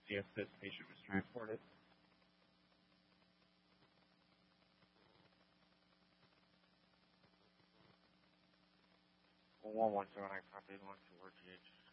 see if this patient was transported. 1119 copy 1 to RGH.